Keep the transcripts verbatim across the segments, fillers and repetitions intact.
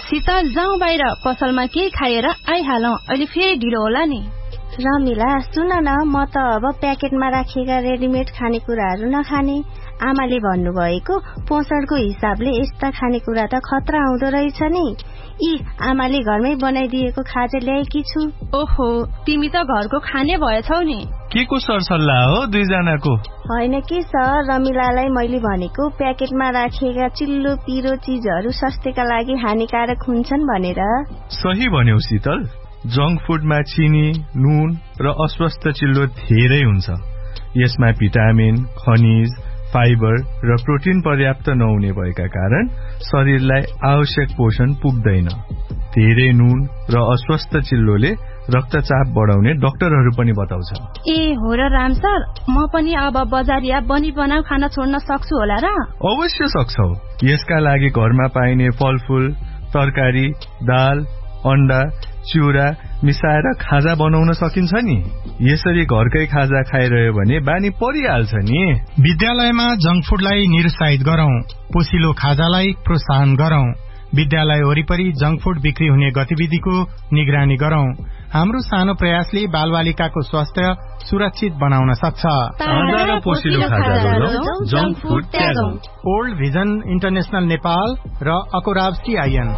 शीतल जाउँ बाहिर, पसलमा केही खाएर आइहालौं, अहिले फेरि ढिलो होला नि। रमिला सुन न, म त अब प्याकेटमा राखिएका रेडिमेड खानेकुराहरू नखाने। आमाले भन्नुभएको पोषणको हिसाबले यस्ता खानेकुरा त खतरा हुँदो रहेछ नि। यी आमाले घरमै बनाइदिएको खाजा ल्याएकी छु। ओहो, तिमी त घरको खाने भएछौ नि। के को सरसल्लाह हो दुईजनाको? होइन के सर, रमिलालाई मैले भनेको प्याकेटमा राखिएका चिल्लो पिरो चिजहरू स्वास्थ्यका लागि हानिकारक हुन्छन् भनेर। सही भन्यौ शीतल, जंक फुडमा चिनी, नुन र अस्वस्थ चिल्लो धेरै हुन्छ। यसमा भिटामिन, खनिज, फाइबर र प्रोटिन पर्याप्त नहुने भएका कारण शरीरलाई आवश्यक पोषण पुग्दैन। धेरै नुन र अस्वस्थ चिल्लोले रक्तचाप बढाउने डाक्टरहरू पनि बताउँछ। ए हो र राम सर, म पनि अब बजारिया बनी बनाऊ खाना छोड्न सक्छु होला र? अवश्य सक्छौ। यसका लागि घरमा पाइने फलफूल, तरकारी, दाल, अन्डा, चिउरा मिसाएर खाजा बनाउन सकिन्छ नि। यसरी घरकै खाजा खाइरह्यो भने बानी परिहाल्छ नि। विद्यालयमा जंक फुडलाई निरुत्साहित गरौं, पोसिलो खाजालाई प्रोत्साहन गरौं। विद्यालय वरिपरि जंक फुड बिक्री हुने गतिविधिको निगरानी गरौं। हाम्रो सानो प्रयासले बालबालिकाको स्वास्थ्य सुरक्षित बनाउन सक्छ। ओल्ड भिजन इन्टरनेशनल नेपाल र अकोराब्स्की आइएन।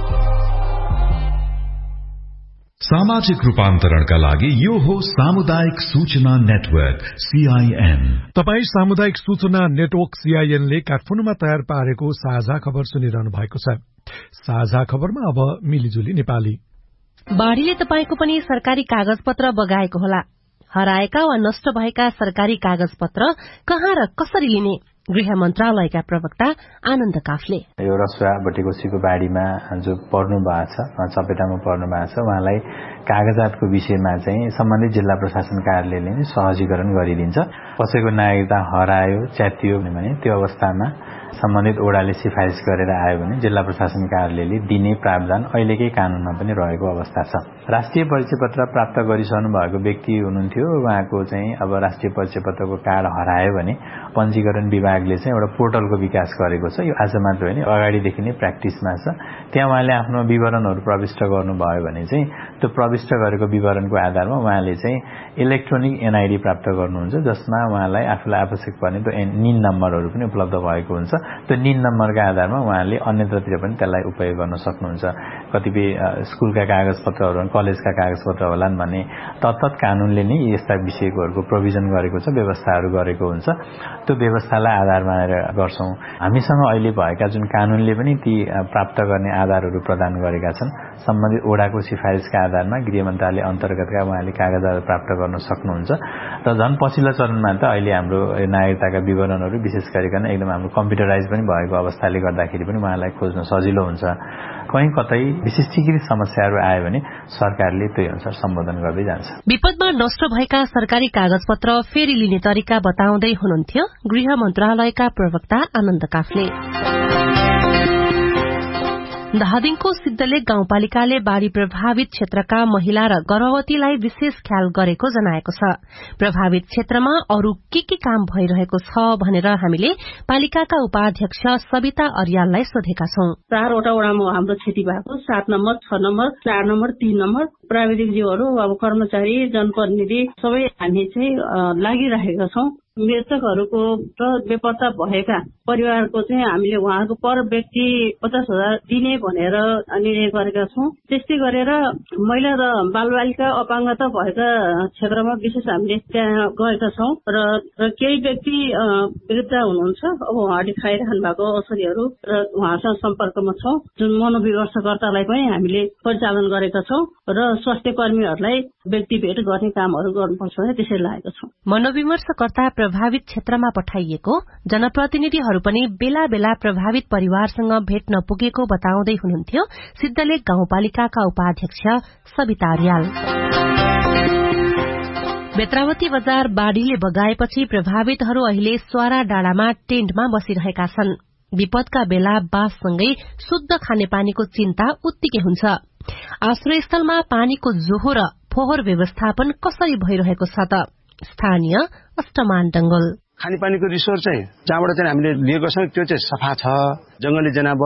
सामाजिक रूपान्तरणका लागि यो हो सामुदायिक सूचना नेटवर्क सीआईएन। तपाई सामुदायिक सूचना नेटवर्क सीआईएन ले काठमाडौँमा तयार पारेको साझा खबर सुनिरहनु भएको छ। साझा खबरमा अब मिलिजुली नेपाली। बाढीले तपाईको पनि सरकारी कागजपत्र बगाएको होला। हराएका वा नष्ट भएका सरकारी कागजपत्र कहाँ र कसरी लिने? गृह मन्त्रालयका प्रवक्ता आनन्द काफले यो रसुवा भटेकोसीको बाढीमा जो पर्नु भएको छ, चपेटामा पर्नु भएको छ, उहाँलाई कागजातको विषयमा चाहिँ सम्बन्धित जिल्ला प्रशासन कार्यालयले सहजीकरण गरिदिन्छ। कसैको नागरिकता हरायो, च्यातियो भने त्यो अवस्थामा सम्बन्धित ओडाले सिफारिस गरेर आयो भने जिल्ला प्रशासन कार्यालयले दिने प्रावधान अहिलेकै कानूनमा पनि रहेको अवस्था छ। राष्ट्रिय परिचय पत्र प्राप्त गरिसक्नु भएको व्यक्ति हुनुहुन्थ्यो, उहाँको चाहिँ अब राष्ट्रिय परिचय पत्रको कार्ड हरायो भने पञ्जीकरण विभागले चाहिँ एउटा पोर्टलको विकास गरेको छ। यो आज मात्र होइन, अगाडिदेखि नै प्र्याक्टिसमा छ। त्यहाँ उहाँले आफ्नो विवरणहरू प्रविष्ट गर्नुभयो भने चाहिँ त्यो प्रविष्ट गरेको विवरणको आधारमा उहाँले चाहिँ इलेक्ट्रोनिक एनआईडी प्राप्त गर्नुहुन्छ, जसमा उहाँलाई आफूलाई आवश्यक पर्ने त्यो निन नम्बरहरू पनि उपलब्ध भएको हुन्छ। त्यो निन नम्बरका आधारमा उहाँले अन्यत्रतिर पनि त्यसलाई उपयोग गर्न सक्नुहुन्छ। कतिपय स्कुलका कागजपत्रहरू, कलेजका कागजपत्र होलान् भने तत्त कानूनले नै यस्ता विषयकोहरूको प्रोभिजन गरेको छ, व्यवस्थाहरू गरेको हुन्छ। त्यो व्यवस्थालाई आधार मानेर गर्छौं। हामीसँग अहिले भएका जुन कानूनले पनि ती प्राप्त गर्ने आधारहरू प्रदान गरेका छन्, सम्बन्धित ओडाको सिफारिसका आधारमा गृह मन्त्रालय अन्तर्गतका उहाँले कागजात प्राप्त गर्न सक्नुहुन्छ। र झन् पछिल्लो चरणमा त अहिले हाम्रो नागरिकताका विवरणहरू विशेष गरिकन एकदम हाम्रो कम्प्युटराइज पनि भएको अवस्थाले गर्दाखेरि पनि उहाँलाई खोज्न सजिलो हुन्छ। कहीँ कतै विशिष्टीकृत समस्याहरू आयो भने सरकारले त्यही अनुसार सम्बोधन गर्दै जान्छ। विपदमा नष्ट भएका सरकारी कागजपत्र फेरि लिने तरिका बताउँदै हुनुहुन्थ्यो गृह मन्त्रालयका प्रवक्ता आनन्द काफले। धादिङको सिद्धलेक गाउँपालिकाले बाढ़ी प्रभावित क्षेत्रका महिला र गर्भवतीलाई विशेष ख्याल गरेको जनाएको छ। प्रभावित क्षेत्रमा अरू के के काम भइरहेको छ भनेर हामीले पालिकाका उपाध्यक्ष सविता अर्याललाई सोधेका छौं। चारवटा वडामा हाम्रो क्षति भएको, सात नम्बर, छ नम्बर, चार नम्बर, तीन नम्बर प्राविधिकज्यूहरू, अब कर्मचारी, जनप्रतिनिधि सबै हामी चाहिँ लागिरहेका छौं। मृतकहरूको र बेपत्ता भएका परिवारको चाहिँ हामीले उहाँको पर व्यक्ति पचास हजार दिने भनेर निर्णय गरेका छौं। त्यस्तै गरेर महिला र बालबालिका अपाङ्गता भएका क्षेत्रमा विशेष हामीले त्यहाँ गएका छौं र केही व्यक्ति वृद्ध हुनुहुन्छ, अब उहाँले खाइरहनु भएको औषधिहरू र उहाँसँग सम्पर्कमा छौं। जुन मनोविमर्शकर्तालाई पनि हामीले परिचालन गरेका छौं र स्वास्थ्य कर्मीहरूलाई व्यक्ति भेट गर्ने कामहरू गर्नुपर्छ भने त्यसरी लागेका छौं। मनोविमर्शकर्ता प्रभावित क्षेत्रमा पठाइएको, जनप्रतिनिधिहरू पनि बेला बेला प्रभावित परिवारसँग भेट्न पुगेको बताउँदै हुनुहुन्थ्यो सिद्धलेक गाउँपालिकाका उपाध्यक्ष सविता अर्याल। बेत्रावती बजार बाढ़ीले बगाएपछि प्रभावितहरू अहिले स्वारा डाँडामा टेन्टमा बसिरहेका छन्। विपदका बेला बाँससँगै शुद्ध खानेपानीको चिन्ता उत्तिकै हुन्छ। आश्रयस्थलमा पानीको जोहो र फोहोर व्यवस्थापन कसरी भइरहेको छ त? स्थानीय अष्टमान डंगल खानेपानीको रिसोर्स चाहिँ जहाँबाट चाहिँ हामीले लिएको छौं त्यो चाहिँ सफा छ, जंगली जनावर